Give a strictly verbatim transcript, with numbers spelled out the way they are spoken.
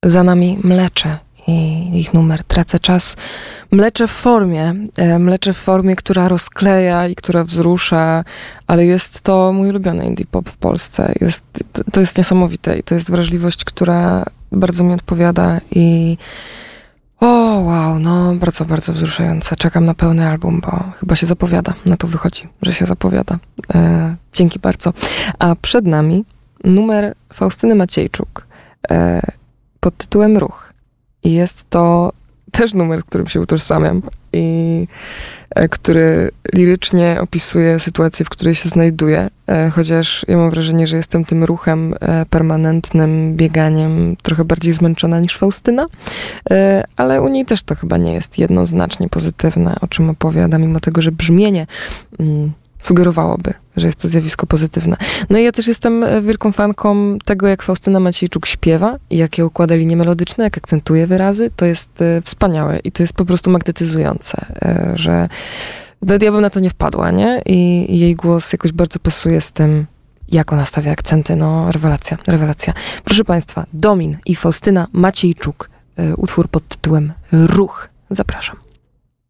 Za nami Mlecze i ich numer Tracę czas. Mlecze w formie, mlecze w formie, która rozkleja i która wzrusza, ale jest to mój ulubiony indie pop w Polsce. Jest, to jest niesamowite i to jest wrażliwość, która bardzo mi odpowiada i o, wow, no bardzo, bardzo wzruszające. Czekam na pełny album, bo chyba się zapowiada. Na to wychodzi, że się zapowiada. E, dzięki bardzo. A przed nami numer Faustyny Maciejczuk e, pod tytułem Ruch. I jest to też numer, z którym się utożsamiam i e, który lirycznie opisuje sytuację, w której się znajduję. E, chociaż ja mam wrażenie, że jestem tym ruchem e, permanentnym, bieganiem trochę bardziej zmęczona niż Faustyna. E, ale u niej też to chyba nie jest jednoznacznie pozytywne, o czym opowiada, mimo tego, że brzmienie mm, sugerowałoby, że jest to zjawisko pozytywne. No i ja też jestem wielką fanką tego, jak Faustyna Maciejczuk śpiewa i jakie układa linie melodyczne, jak akcentuje wyrazy. To jest e, wspaniałe i to jest po prostu magnetyzujące, e, że ja bym na to nie wpadła, nie? I, I jej głos jakoś bardzo pasuje z tym, jak ona stawia akcenty. No, rewelacja, rewelacja. Proszę Państwa, Domin i Faustyna Maciejczuk, e, utwór pod tytułem Ruch. Zapraszam.